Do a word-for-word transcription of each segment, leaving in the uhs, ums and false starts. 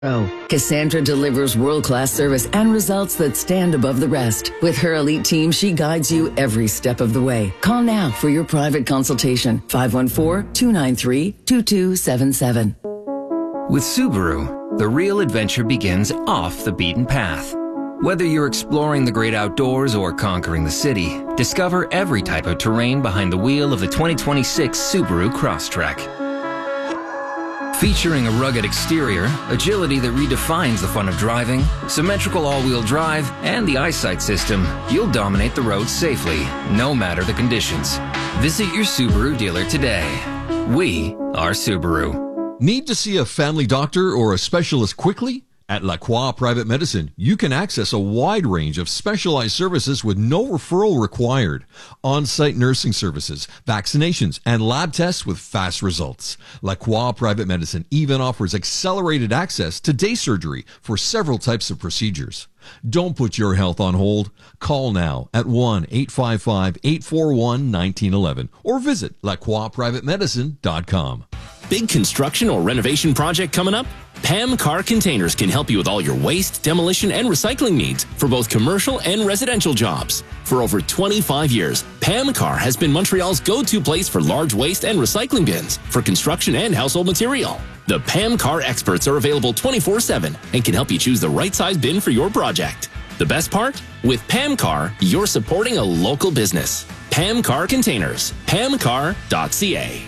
Cassandra delivers world-class service and results that stand above the rest. With her elite team, she guides you every step of the way. Call now for your private consultation. five one four, two nine three, two two seven seven. With Subaru, the real adventure begins off the beaten path. Whether you're exploring the great outdoors or conquering the city, discover every type of terrain behind the wheel of the twenty twenty-six Subaru Crosstrek. Featuring a rugged exterior, agility that redefines the fun of driving, symmetrical all-wheel drive, and the eyesight system, you'll dominate the road safely, no matter the conditions. Visit your Subaru dealer today. We are Subaru. Need to see a family doctor or a specialist quickly? At La Croix Private Medicine, you can access a wide range of specialized services with no referral required. On-site nursing services, vaccinations, and lab tests with fast results. La Croix Private Medicine even offers accelerated access to day surgery for several types of procedures. Don't put your health on hold. Call now at one eight five five, eight four one, one nine one one or visit la croix private medicine dot com. Big construction or renovation project coming up? Pam Car Containers can help you with all your waste, demolition, and recycling needs for both commercial and residential jobs. For over twenty-five years, Pam Car has been Montreal's go-to place for large waste and recycling bins for construction and household material. The Pam Car experts are available twenty-four seven and can help you choose the right size bin for your project. The best part? With Pam Car, you're supporting a local business. Pam Car Containers. pam car dot c a.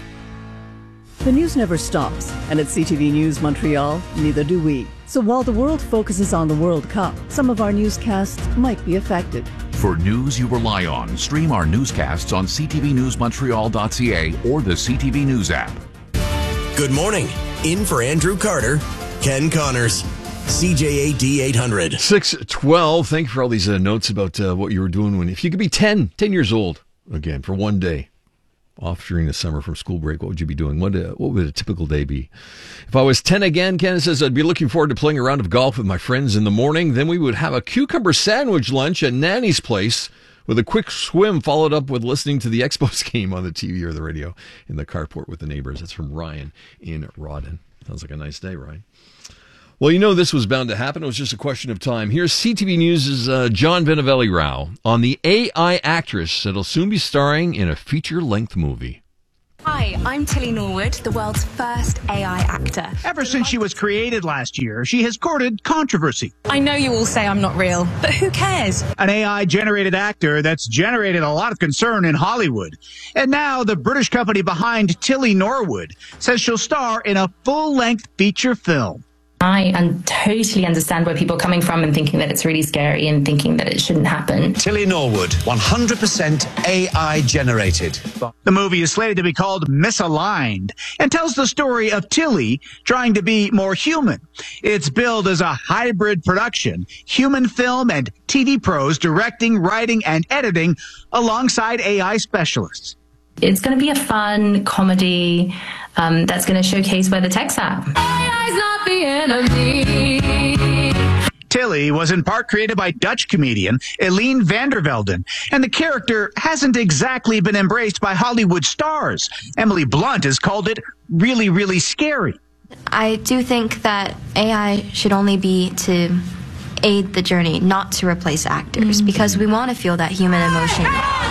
The news never stops, and at C T V News Montreal, neither do we. So while the world focuses on the World Cup, some of our newscasts might be affected. For news you rely on, stream our newscasts on c t v news montreal dot c a or the C T V News app. Good morning. In for Andrew Carter, Ken Connors, C J A D eight hundred. six twelve. Thank you for all these uh, notes about uh, what you were doing when, if you could be ten, ten years old again for one day. Off during the summer from school break, what would you be doing? What uh, what would a typical day be? If I was ten again, Ken says, I'd be looking forward to playing a round of golf with my friends in the morning. Then we would have a cucumber sandwich lunch at Nanny's place with a quick swim followed up with listening to the Expos game on the T V or the radio in the carport with the neighbors. That's from Ryan in Rawdon. Sounds like a nice day, Ryan. Well, you know this was bound to happen. It was just a question of time. Here's C T V News' uh, John Benavelli-Rao on the A I actress that'll soon be starring in a feature-length movie. Hi, I'm Tilly Norwood, the world's first A I actor. Ever since she was created last year, she has courted controversy. I know you all say I'm not real, but who cares? An A I-generated actor that's generated a lot of concern in Hollywood. And now the British company behind Tilly Norwood says she'll star in a full-length feature film. I un- totally understand where people are coming from and thinking that it's really scary and thinking that it shouldn't happen. Tilly Norwood, one hundred percent A I generated. The movie is slated to be called Misaligned and tells the story of Tilly trying to be more human. It's billed as a hybrid production, human film and T V pros directing, writing, and editing alongside A I specialists. It's going to be a fun comedy um, that's going to showcase where the tech's at. A I's not the enemy. Tilly was in part created by Dutch comedian Eline van der Velden, and the character hasn't exactly been embraced by Hollywood stars. Emily Blunt has called it really, really scary. I do think that A I should only be to aid the journey, not to replace actors, mm-hmm. because we want to feel that human emotion.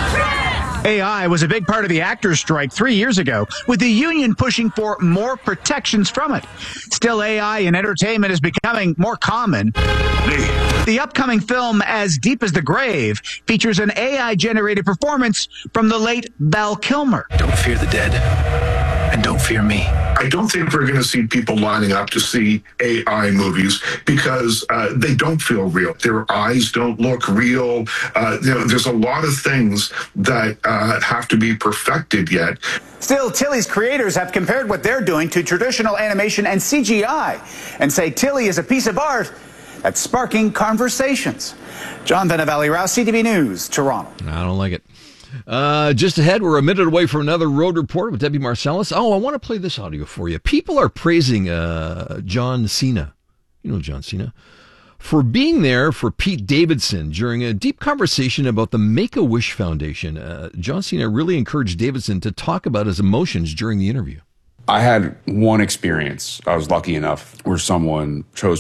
A I was a big part of the actors' strike three years ago, with the union pushing for more protections from it. Still, A I in entertainment is becoming more common. The upcoming film, As Deep as the Grave, features an A I-generated performance from the late Val Kilmer. Don't fear the dead, and don't fear me. I don't think we're going to see people lining up to see A I movies because uh, they don't feel real. Their eyes don't look real. Uh, you know, there's a lot of things that uh, have to be perfected yet. Still, Tilly's creators have compared what they're doing to traditional animation and C G I and say Tilly is a piece of art that's sparking conversations. John Benavelli-Rao, C T V News, Toronto. I don't like it. Uh, just ahead, we're a minute away from another road report with Debbie Marcellus. Oh, I want to play this audio for you. People are praising uh, John Cena, you know John Cena, for being there for Pete Davidson during a deep conversation about the Make-A-Wish Foundation. Uh, John Cena really encouraged Davidson to talk about his emotions during the interview. I had one experience. I was lucky enough where someone chose